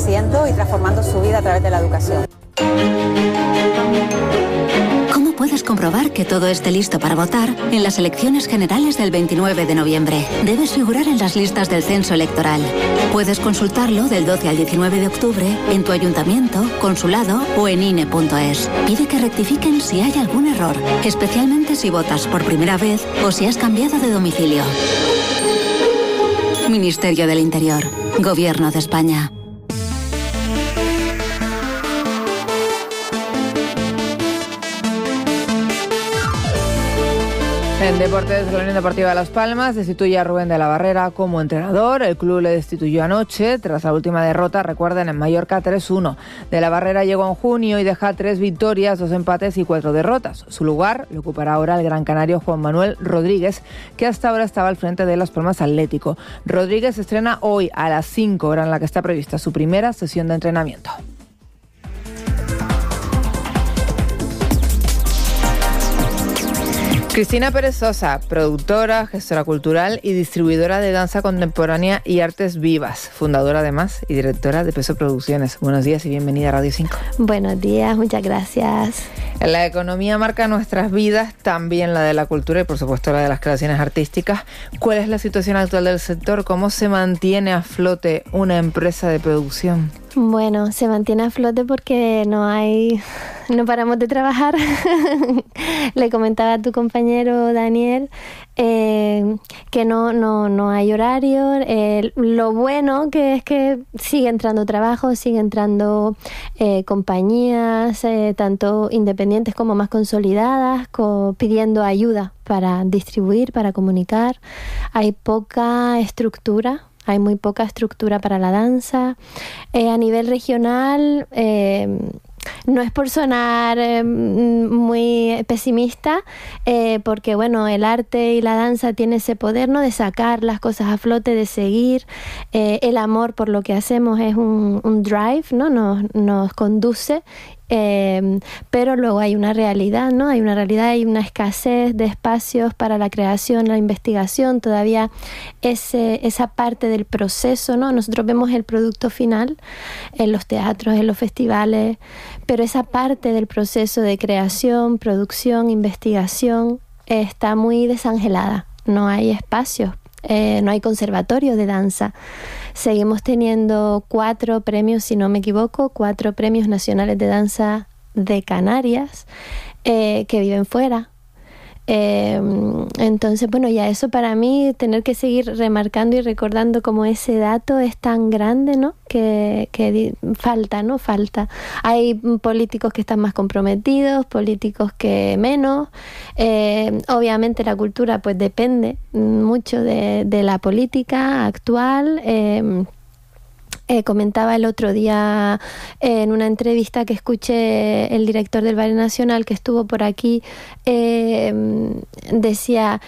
haciendo y transformando su vida a través de la educación. ¿Cómo puedes comprobar que todo esté listo para votar en las elecciones generales del 29 de noviembre? Debes figurar en las listas del censo electoral. Puedes consultarlo del 12 al 19 de octubre en tu ayuntamiento, consulado o en INE.es. Pide que rectifiquen si hay algún error, especialmente si votas por primera vez o si has cambiado de domicilio. Ministerio del Interior. Gobierno de España. En deportes, la Unión Deportiva Las Palmas destituye a Rubén de la Barrera como entrenador. El club le destituyó anoche tras la última derrota, recuerden, en Mallorca 3-1. De la Barrera llegó en junio y deja 3 victorias, 2 empates y 4 derrotas. Su lugar lo ocupará ahora el gran canario Juan Manuel Rodríguez, que hasta ahora estaba al frente de Las Palmas Atlético. Rodríguez estrena hoy a las 5, hora en la que está prevista su primera sesión de entrenamiento. Cristina Pérez Sosa, productora, gestora cultural y distribuidora de danza contemporánea y artes vivas, fundadora además y directora de Peso Producciones. Buenos días y bienvenida a Radio 5. Buenos días, muchas gracias. La economía marca nuestras vidas, también la de la cultura y por supuesto la de las creaciones artísticas. ¿Cuál es la situación actual del sector? ¿Cómo se mantiene a flote una empresa de producción? Bueno, se mantiene a flote porque no paramos de trabajar. Le comentaba a tu compañero Daniel que no hay horario. Lo bueno que es que sigue entrando trabajo, sigue entrando compañías, tanto independientes como más consolidadas, pidiendo ayuda para distribuir, para comunicar. Hay poca estructura. Hay muy poca estructura para la danza. A nivel regional, no es por sonar muy pesimista, porque bueno, el arte y la danza tiene ese poder, ¿no?, de sacar las cosas a flote, de seguir. El amor por lo que hacemos es un drive, ¿no? Nos conduce. Pero luego hay una realidad, ¿no? Hay una escasez de espacios para la creación, la investigación, todavía esa parte del proceso, ¿no? Nosotros vemos el producto final en los teatros, en los festivales, pero esa parte del proceso de creación, producción, investigación está muy desangelada. No hay espacios, no hay conservatorios de danza. Seguimos teniendo 4 premios, si no me equivoco, 4 premios nacionales de danza de Canarias que viven fuera. Entonces, bueno, ya eso para mí, tener que seguir remarcando y recordando como ese dato es tan grande, ¿no? Que falta, ¿no? Falta. Hay políticos que están más comprometidos, políticos que menos. Obviamente la cultura pues depende mucho de la política actual. Comentaba el otro día en una entrevista que escuché el director del Ballet Nacional que estuvo por aquí, decía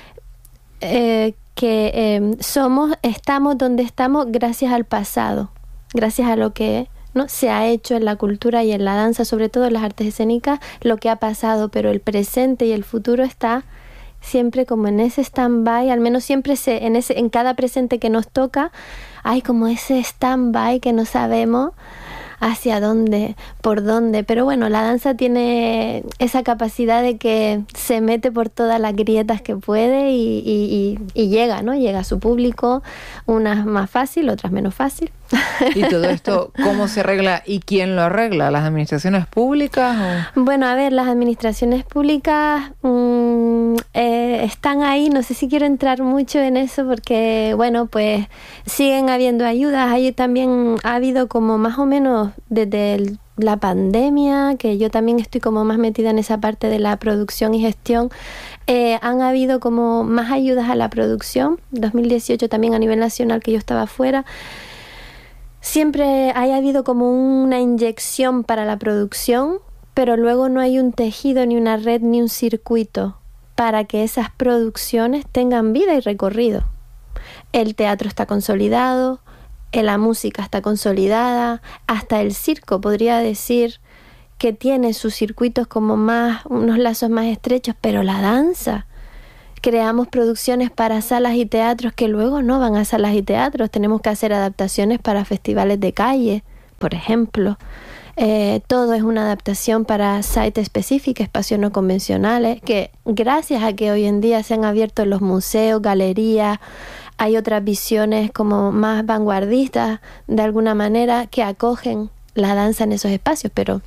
que estamos donde estamos gracias al pasado, gracias a lo que, ¿no?, se ha hecho en la cultura y en la danza, sobre todo en las artes escénicas, lo que ha pasado, pero el presente y el futuro está siempre como en ese stand-by, al menos siempre en cada presente que nos toca, hay como ese stand-by que no sabemos hacia dónde, por dónde. Pero bueno, la danza tiene esa capacidad de que se mete por todas las grietas que puede y llega, ¿no? Llega a su público, unas más fácil, otras menos fácil. ¿Y todo esto cómo se arregla y quién lo arregla? ¿Las administraciones públicas? Bueno, a ver, las administraciones públicas están ahí. No sé si quiero entrar mucho en eso porque, bueno, pues siguen habiendo ayudas. Ahí también ha habido como más o menos desde la pandemia, que yo también estoy como más metida en esa parte de la producción y gestión, han habido como más ayudas a la producción. 2018 también a nivel nacional, que yo estaba fuera. Siempre ha habido como una inyección para la producción, pero luego no hay un tejido, ni una red, ni un circuito para que esas producciones tengan vida y recorrido. El teatro está consolidado, la música está consolidada, hasta el circo podría decir que tiene sus circuitos como más, unos lazos más estrechos, pero la danza, creamos producciones para salas y teatros que luego no van a salas y teatros, tenemos que hacer adaptaciones para festivales de calle, por ejemplo. Todo es una adaptación para site específicos, espacios no convencionales, que gracias a que hoy en día se han abierto los museos, galerías, hay otras visiones como más vanguardistas, de alguna manera, que acogen la danza en esos espacios, pero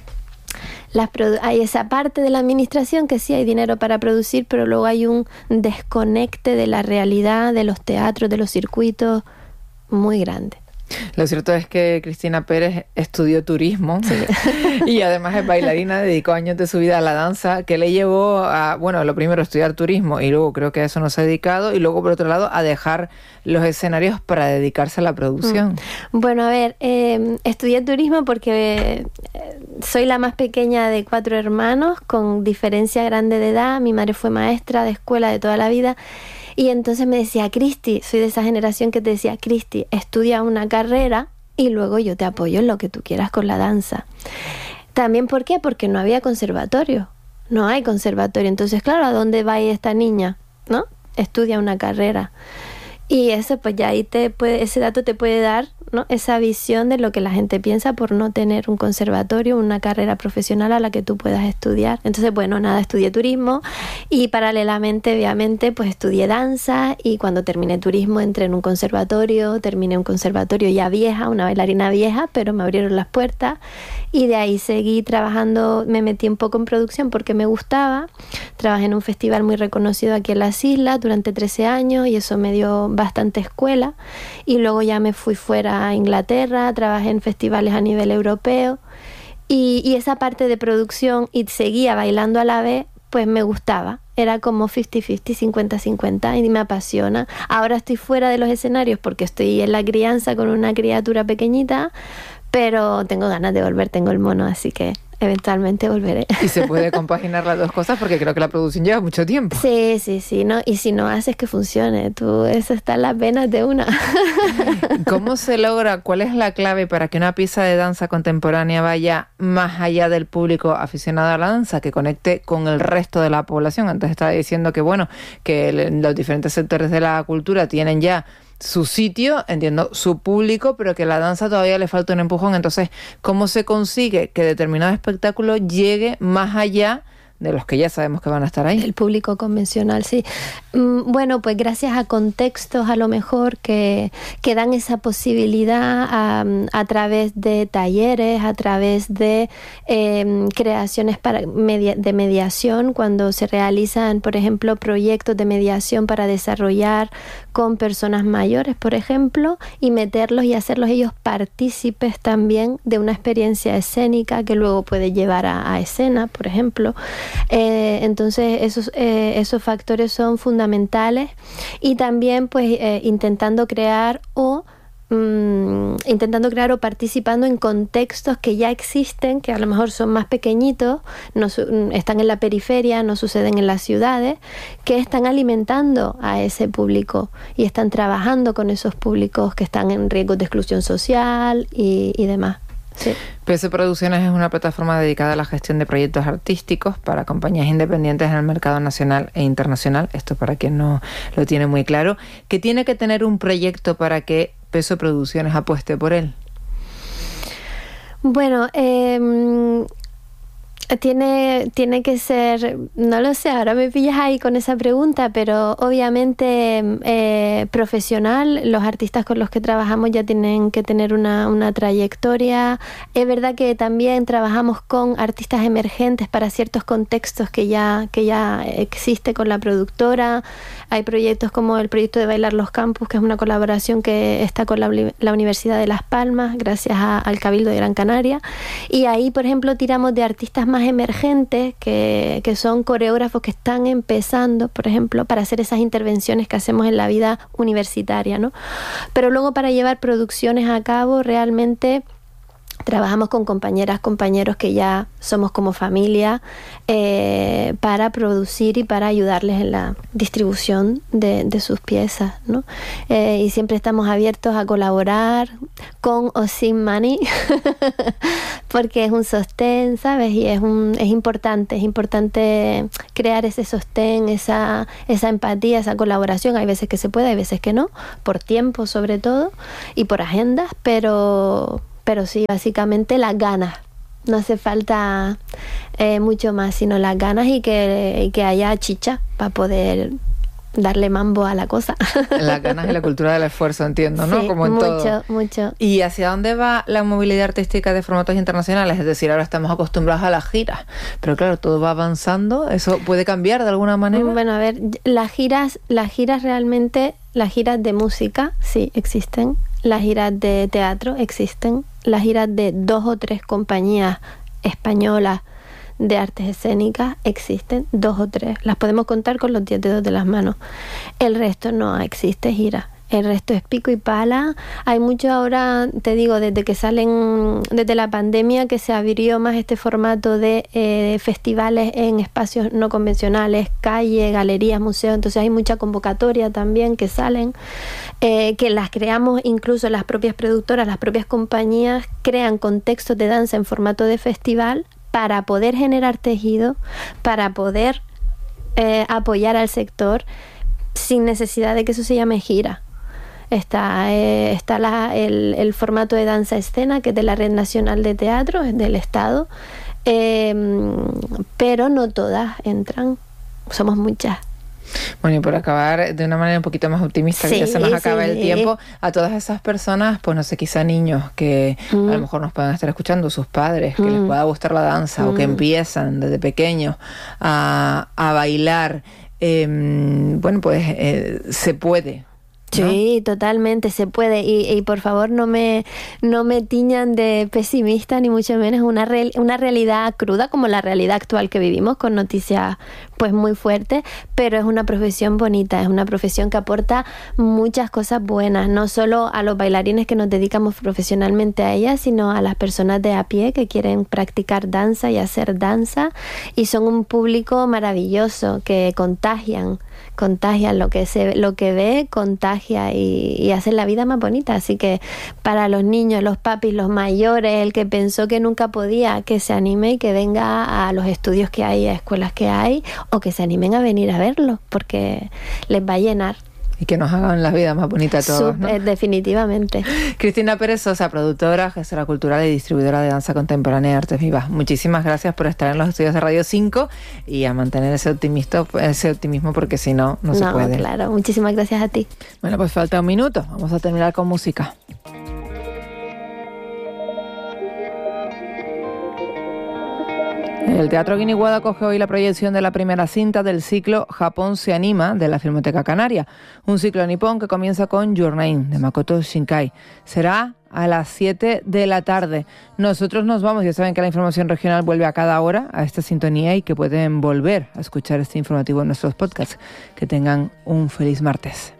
hay esa parte de la administración que sí hay dinero para producir, pero luego hay un desconecte de la realidad, de los teatros, de los circuitos, muy grande. Lo cierto es que Cristina Pérez estudió turismo, sí. Y además es bailarina, dedicó años de su vida a la danza, que le llevó a, bueno, lo primero estudiar turismo y luego creo que a eso no se ha dedicado, y luego por otro lado a dejar los escenarios para dedicarse a la producción. Bueno, a ver, estudié turismo porque soy la más pequeña de 4 hermanos, con diferencia grande de edad. Mi madre fue maestra de escuela de toda la vida. Y entonces me decía, Cristi, soy de esa generación que te decía, Cristi, estudia una carrera y luego yo te apoyo en lo que tú quieras con la danza. También, ¿por qué? Porque no había conservatorio. No hay conservatorio. Entonces, claro, ¿a dónde va esta niña? ¿No? Estudia una carrera. Y eso, pues ya ahí ese dato te puede dar, ¿no?, esa visión de lo que la gente piensa por no tener un conservatorio, una carrera profesional a la que tú puedas estudiar. Entonces, bueno, nada, estudié turismo y paralelamente, obviamente, pues estudié danza, y cuando terminé turismo entré en un conservatorio, terminé un conservatorio ya vieja, una bailarina vieja, pero me abrieron las puertas y de ahí seguí trabajando. Me metí un poco en producción porque me gustaba. Trabajé en un festival muy reconocido aquí en las islas durante 13 años y eso me dio bastante escuela, y luego ya me fui fuera a Inglaterra, trabajé en festivales a nivel europeo y esa parte de producción, y seguía bailando a la vez, pues me gustaba. Era como 50-50, 50-50 y me apasiona. Ahora estoy fuera de los escenarios porque estoy en la crianza con una criatura pequeñita, pero tengo ganas de volver, tengo el mono, así que eventualmente volveré. Y se puede compaginar las dos cosas porque creo que la producción lleva mucho tiempo. Sí, ¿no? Y si no haces que funcione, eso está en las venas de una. ¿Cómo se logra? ¿Cuál es la clave para que una pieza de danza contemporánea vaya más allá del público aficionado a la danza, que conecte con el resto de la población? Antes estaba diciendo que, bueno, que los diferentes sectores de la cultura tienen ya su sitio, entiendo, su público, pero que a la danza todavía le falta un empujón. Entonces, ¿cómo se consigue que determinado espectáculo llegue más allá de los que ya sabemos que van a estar ahí? El público convencional, sí. Bueno, pues gracias a contextos a lo mejor que dan esa posibilidad a través de talleres, a través de creaciones de mediación, cuando se realizan, por ejemplo, proyectos de mediación para desarrollar con personas mayores, por ejemplo, y meterlos y hacerlos ellos partícipes también de una experiencia escénica que luego puede llevar a escena, por ejemplo. Entonces esos factores son fundamentales, y también pues intentando crear o participando en contextos que ya existen, que a lo mejor son más pequeñitos, están en la periferia, no suceden en las ciudades, que están alimentando a ese público y están trabajando con esos públicos que están en riesgo de exclusión social y demás. Sí. PSO Producciones es una plataforma dedicada a la gestión de proyectos artísticos para compañías independientes en el mercado nacional e internacional. Esto para quien no lo tiene muy claro. ¿Qué tiene que tener un proyecto para que PSO Producciones apueste por él? Bueno, tiene que ser, no lo sé, ahora me pillas ahí con esa pregunta, pero obviamente profesional. Los artistas con los que trabajamos ya tienen que tener una trayectoria. Es verdad que también trabajamos con artistas emergentes para ciertos contextos que ya existe con la productora. Hay proyectos como el proyecto de Bailar los Campus, que es una colaboración que está con la Universidad de Las Palmas, gracias al Cabildo de Gran Canaria. Y ahí, por ejemplo, tiramos de artistas más emergentes que son coreógrafos que están empezando, por ejemplo, para hacer esas intervenciones que hacemos en la vida universitaria, ¿no? Pero luego, para llevar producciones a cabo, realmente trabajamos con compañeros que ya somos como familia, para producir y para ayudarles en la distribución de sus piezas, ¿no? Y siempre estamos abiertos a colaborar con o sin money porque es un sostén, ¿sabes? Y es importante crear ese sostén, esa empatía, esa colaboración. Hay veces que se puede, hay veces que no, por tiempo sobre todo y por agendas, pero Pero sí, básicamente las ganas. No hace falta mucho más, sino las ganas y que haya chicha para poder darle mambo a la cosa. Las ganas y la cultura del esfuerzo, entiendo, ¿no? Sí, como en todo. Mucho. ¿Y hacia dónde va la movilidad artística de formatos internacionales? Es decir, ahora estamos acostumbrados a las giras, pero claro, todo va avanzando. ¿Eso puede cambiar de alguna manera? Bueno, a ver, las giras realmente, las giras de música sí existen, las giras de teatro existen, las giras de 2 o 3 compañías españolas de artes escénicas existen, 2 o 3. Las podemos contar con los 10 dedos de las manos. El resto no existe gira. El resto es pico y pala. Hay mucho ahora, te digo, desde la pandemia que se abrió más este formato de festivales en espacios no convencionales, calle, galerías, museos. Entonces hay mucha convocatoria también que salen, que las creamos incluso las propias productoras, las propias compañías crean contextos de danza en formato de festival para poder generar tejido, para poder apoyar al sector sin necesidad de que eso se llame gira. Está el formato de danza escena, que es de la Red Nacional de Teatro, es del Estado, pero no todas entran, somos muchas. Bueno, y por acabar de una manera un poquito más optimista, que ya se nos acaba el tiempo, a todas esas personas, pues no sé, quizá niños que a lo mejor nos puedan estar escuchando, sus padres, que les pueda gustar la danza o que empiezan desde pequeños a bailar, bueno, pues se puede. ¿No? Sí, totalmente se puede y por favor no me tiñan de pesimista ni mucho menos, una realidad cruda como la realidad actual que vivimos, con noticias pues muy fuertes, pero es una profesión bonita, es una profesión que aporta muchas cosas buenas, no solo a los bailarines que nos dedicamos profesionalmente a ella, sino a las personas de a pie que quieren practicar danza y hacer danza, y son un público maravilloso que contagian lo que ve, contagia y hacen la vida más bonita. Así que para los niños, los papis, los mayores, el que pensó que nunca podía, que se anime y que venga a los estudios que hay, a escuelas que hay, o que se animen a venir a verlo, porque les va a llenar. Y que nos hagan la vida más bonita a todos, ¿no? Definitivamente. Cristina Pérez Sosa, productora, gestora cultural y distribuidora de danza contemporánea y artes vivas. Muchísimas gracias por estar en los estudios de Radio 5 y a mantener ese optimismo, porque si no se puede. Claro, muchísimas gracias a ti. Bueno, pues falta un minuto. Vamos a terminar con música. El Teatro Guiniguada acoge hoy la proyección de la primera cinta del ciclo Japón se anima de la Filmoteca Canaria, un ciclo nipón que comienza con Your Name de Makoto Shinkai. Será a las 7 de la tarde. Nosotros nos vamos. Ya saben que la información regional vuelve a cada hora a esta sintonía y que pueden volver a escuchar este informativo en nuestros podcasts. Que tengan un feliz martes.